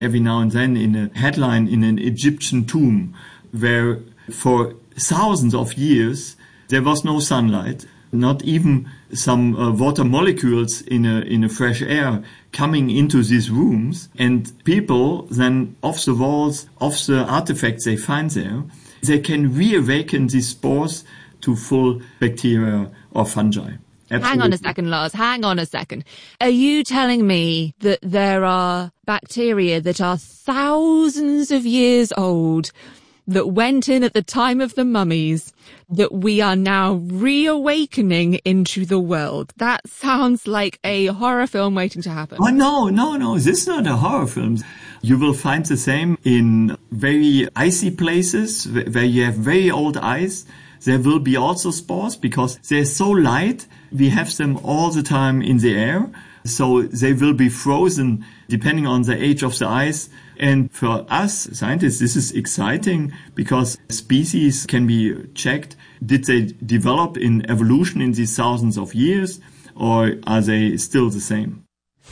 every now and then in a headline in an Egyptian tomb where for thousands of years there was no sunlight, not even some water molecules in a fresh air coming into these rooms, and people then off the walls, off the artifacts they find there, they can reawaken these spores to full bacteria or fungi. Absolutely. Hang on a second, Lars. Hang on a second. Are you telling me that there are bacteria that are thousands of years old that went in at the time of the mummies that we are now reawakening into the world? That sounds like a horror film waiting to happen. Oh, no. This is not a horror film. You will find the same in very icy places where you have very old ice. There will be also spores because they're so light. We have them all the time in the air. So they will be frozen depending on the age of the ice. And for us scientists, this is exciting because species can be checked. Did they develop in evolution in these thousands of years, or are they still the same?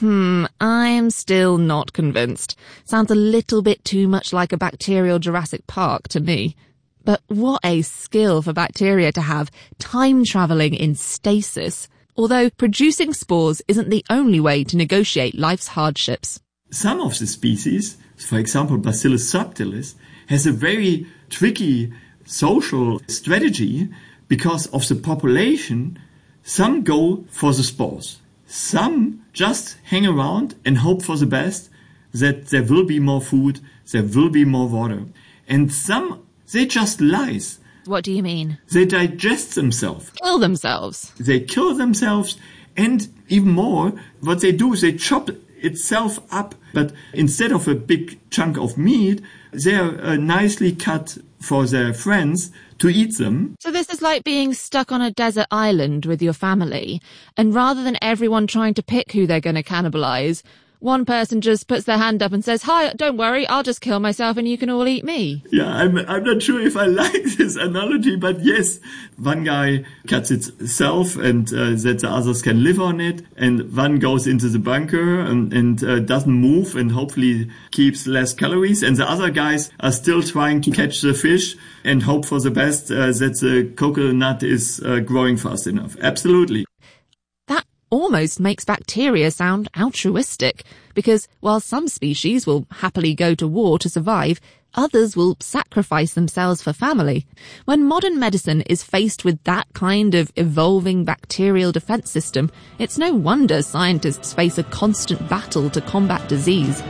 I am still not convinced. Sounds a little bit too much like a bacterial Jurassic Park to me. But what a skill for bacteria to have, time travelling in stasis. Although producing spores isn't the only way to negotiate life's hardships. Some of the species, for example Bacillus subtilis, has a very tricky social strategy because of the population. Some go for the spores. Some just hang around and hope for the best, that there will be more food, there will be more water. And some, they just lies. What do you mean? They digest themselves. Kill themselves. They kill themselves, and even more, what they do is they chop itself up, but instead of a big chunk of meat, they are nicely cut for their friends to eat them. So this is like being stuck on a desert island with your family, and rather than everyone trying to pick who they're going to cannibalize, one person just puts their hand up and says, "Hi, don't worry, I'll just kill myself and you can all eat me." Yeah, I'm not sure if I like this analogy, but yes, one guy cuts itself and that the others can live on it, and one goes into the bunker and doesn't move and hopefully keeps less calories, and the other guys are still trying to catch the fish and hope for the best that the coconut is growing fast enough. Absolutely. Almost makes bacteria sound altruistic, because while some species will happily go to war to survive, others will sacrifice themselves for family. When modern medicine is faced with that kind of evolving bacterial defense system, it's no wonder scientists face a constant battle to combat disease.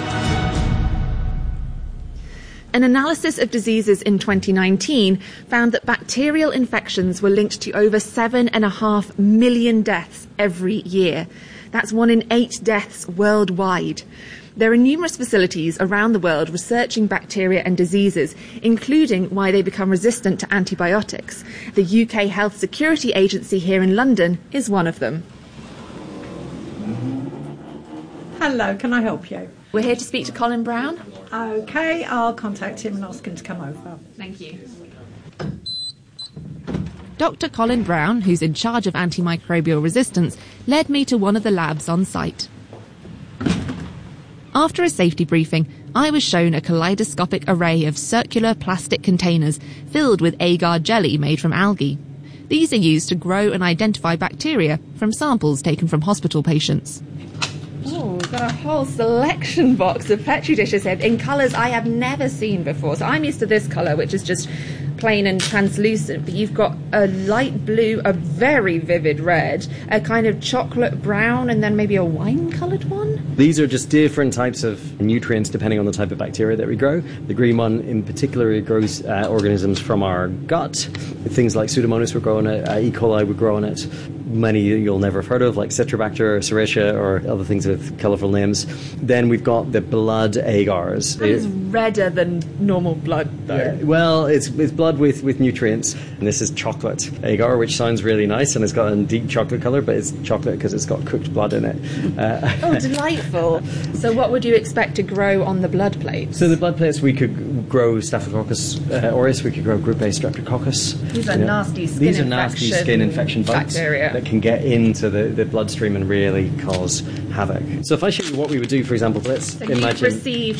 An analysis of diseases in 2019 found that bacterial infections were linked to over 7.5 million deaths every year. That's 1 in 8 deaths worldwide. There are numerous facilities around the world researching bacteria and diseases, including why they become resistant to antibiotics. The UK Health Security Agency here in London is one of them. Hello, can I help you? We're here to speak to Colin Brown. OK, I'll contact him and ask him to come over. Thank you. Dr. Colin Brown, who's in charge of antimicrobial resistance, led me to one of the labs on site. After a safety briefing, I was shown a kaleidoscopic array of circular plastic containers filled with agar jelly made from algae. These are used to grow and identify bacteria from samples taken from hospital patients. Oh, we've got a whole selection box of Petri dishes here in colours I have never seen before. So I'm used to this colour, which is just plain and translucent, but you've got a light blue, a very vivid red, a kind of chocolate brown, and then maybe a wine-coloured one? These are just different types of nutrients depending on the type of bacteria that we grow. The green one in particular grows organisms from our gut. Things like Pseudomonas would grow on it, E. coli would grow on it. Many you'll never have heard of, like Citrobacter or Serratia or other things with colourful names. Then we've got the blood agars. That is redder than normal blood, though. Yeah, well, it's blood with nutrients. And this is chocolate agar, which sounds really nice, and it's got a deep chocolate colour, but it's chocolate because it's got cooked blood in it. Oh, delightful. So what would you expect to grow on the blood plates? So the blood plates we could grow Staphylococcus aureus, we could grow Group A Streptococcus. These are nasty skin These are nasty skin infection bugs bacteria that can get into the bloodstream and really cause havoc. So if I show you what we would do, for example, let's So imagine... you've received